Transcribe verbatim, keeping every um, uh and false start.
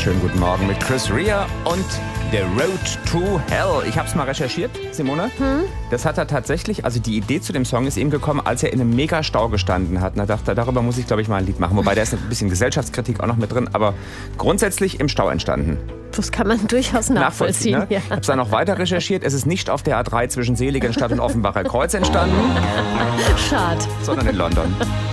Schönen guten Morgen mit Chris Rea und The Road to Hell. Ich habe es mal recherchiert, Simone. Hm? Das hat er tatsächlich, also die Idee zu dem Song ist ihm gekommen, als er in einem Mega-Stau gestanden hat. Und da dachte er, darüber muss ich, glaube ich, mal ein Lied machen. Wobei, da ist ein bisschen Gesellschaftskritik auch noch mit drin, aber grundsätzlich im Stau entstanden. Das kann man durchaus nachvollziehen. nachvollziehen ne? ja. Ich habe es dann noch weiter recherchiert. Es ist nicht auf der A drei zwischen Seligenstadt und Offenbacher Kreuz entstanden. Schade. Sondern in London.